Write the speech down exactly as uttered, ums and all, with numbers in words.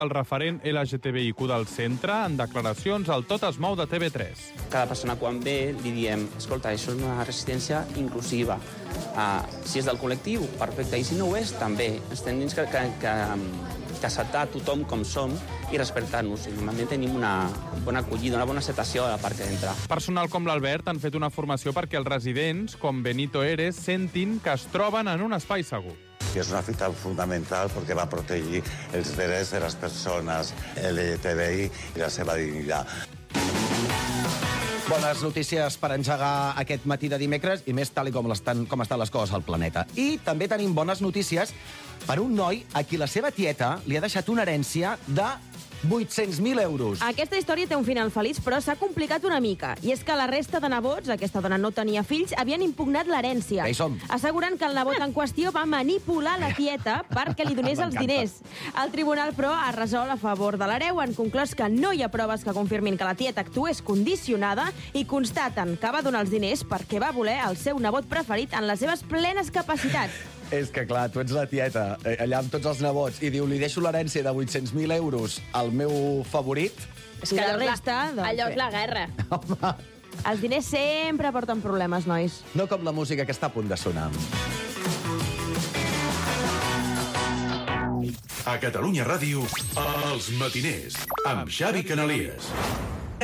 El referent L G T B I Q del centre en declaracions al Tot es mou de T V tres. Cada persona quan ve li diem escolta, això és una residència inclusiva. Uh, si és del col·lectiu, perfecte. I si no ho és, també. Ens tenim que, que, que, que acceptar tothom com som i respectar-nos. I normalment tenim una bona acollida, una bona acceptació a la part que entra. Personal com l'Albert han fet una formació perquè els residents, com Benito Eres, sentin que es troben en un espai segur. Que és una fita fundamental perquè va protegir els drets de les persones L G T B I i la seva dignitat. Bones notícies per engegar aquest matí de dimecres i més tal i com estan, com estan les coses al planeta. I també tenim bones notícies per un noi a qui la seva tieta li ha deixat una herència de vuit-cents mil euros. Aquesta història té un final feliç, però s'ha complicat una mica. I és que la resta de nebots, aquesta dona no tenia fills, havien impugnat l'herència, assegurant que el nebot en qüestió va manipular la tieta perquè li donés els diners. El tribunal, però, ha resolt a favor de l'hereu, han conclòs que no hi ha proves que confirmin que la tieta actués condicionada i constaten que va donar els diners perquè va voler el seu nebot preferit en les seves plenes capacitats. És que, clar, tu ets la tieta, allà amb tots els nebots, i diu, li deixo l'herència de vuit-cents mil euros al meu favorit. És que la resta... Doncs, allò és la guerra. Home. Els diners sempre porten problemes, nois. No com la música que està a punt de sonar. A Catalunya Ràdio, Els Matiners, amb Xavi Canalies.